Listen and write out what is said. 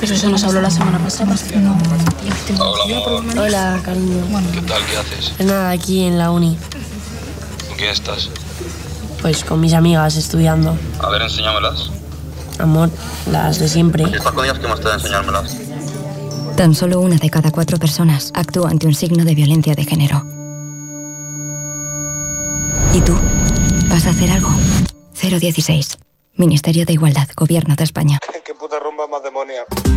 Pero eso nos habló la semana pasada. No. Hola, Hola, cariño. ¿qué tal? ¿Qué haces? Pues nada, aquí en la uni. ¿Con quién estás? Pues con mis amigas estudiando. A ver, enséñamelas. Amor, las de siempre. Si estás con ellas, ¿qué más te da enseñármelas? Tan solo 1 de cada 4 personas actúa ante un signo de violencia de género. ¿Y tú? ¿Vas a hacer algo? 016. Ministerio de Igualdad, Gobierno de España. ¿Qué puta rumba más demonia?